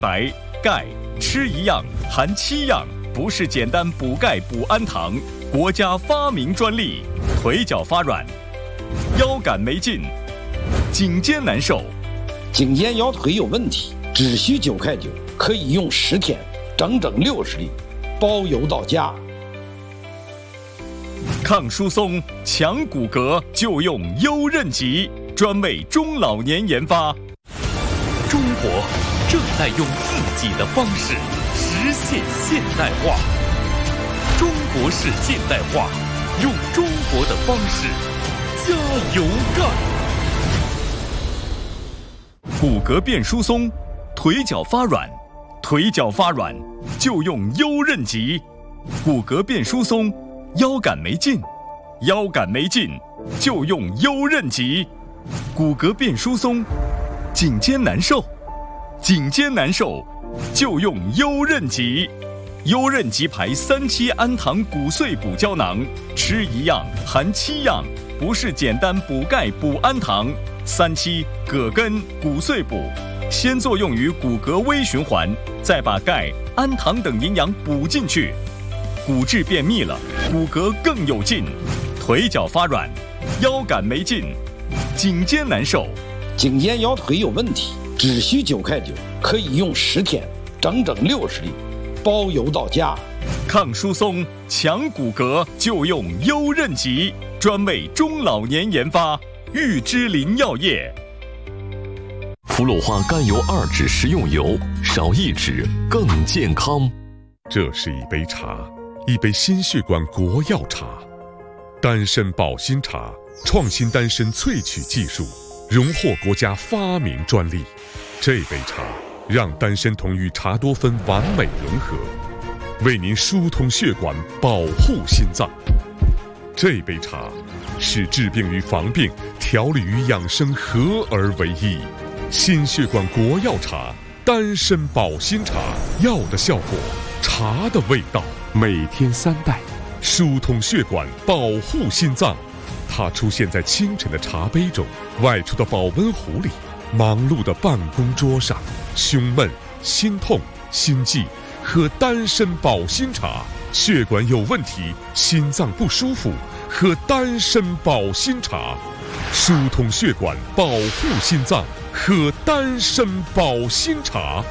白、钙，吃一样含7样，不是简单补钙补氨糖，国家发明专利。腿脚发软，腰杆没劲，颈肩难受， 颈肩腰腿有问题，只需9块9，可以用10天，整整60粒，包邮到家。 抗疏松、强骨骼就用优韧极，专为中老年研发。 中国正在用自己的方式实现现代化。中国式现代化，用中国的方式加油干。 骨骼变疏松，腿脚发软，腿脚发软就用优韧极。骨骼变疏松，腰杆没劲，腰杆没劲就用优韧极。骨骼变疏松，颈肩难受，颈肩难受就用优韧极。优韧极牌3期氨糖骨碎补胶囊，吃一样含7样，不是简单补钙补氨糖。3期葛根骨碎补，先作用于骨骼微循环，再把钙、氨糖等营养补进去，骨质变密了，骨骼更有劲。腿脚发软，腰杆没劲，颈肩难受， 颈肩腰腿有问题，只需9块9，可以用10天，整整60粒，包邮到家。 抗疏松、强骨骼就用优韧极，专为中老年研发。玉芝林药业。 福禄花甘油2酯食用油，少1酯更健康。 这是一杯茶，一杯心血管国药茶，丹参保心茶，创新丹参萃取技术，荣获国家发明专利。这杯茶让丹参酮与茶多酚完美融合，为您疏通血管，保护心脏。这杯茶是治病与防病、调理与养生合而为一。心血管国药茶，丹参保心茶，药的效果，茶的味道，每天3袋，疏通血管，保护心脏。它出现在清晨的茶杯中，外出的保温壶里，忙碌的办公桌上。胸闷、心痛、心悸，喝丹参保心茶；血管有问题，心脏不舒服，喝丹参保心茶。疏通血管，保护心脏，喝丹参保心茶。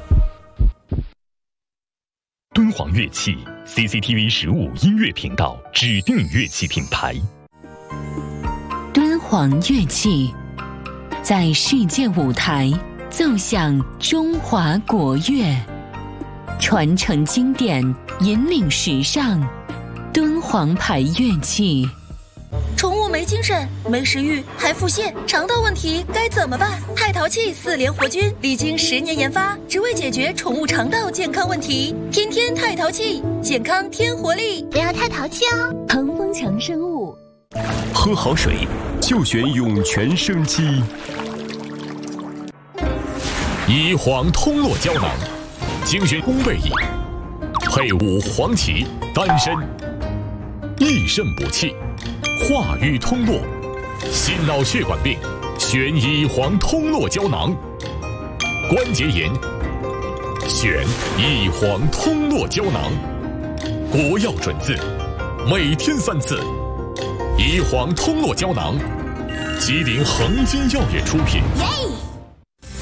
敦煌乐器 CCTV 15音乐频道指定乐器品牌。 敦煌乐器在世界舞台奏响中华国乐，传承经典，引领时尚。敦煌牌乐器。 宠物没精神、没食欲，还腹泻，肠道问题该怎么办？太淘气4联活菌，历经10年研发，只为解决宠物肠道健康问题。天天太淘气，健康添活力，不要太淘气哦。 恒丰强生物， 喝好水就选涌泉生机。乙黄通络胶囊，精选烘焙液，配伍黄芪、丹参，益肾补气，化瘀通络，心脑血管病选乙黄通络胶囊，关节炎选乙黄通络胶囊，国药准字，每天3次。乙黄通络胶囊，吉林恒金药业出品。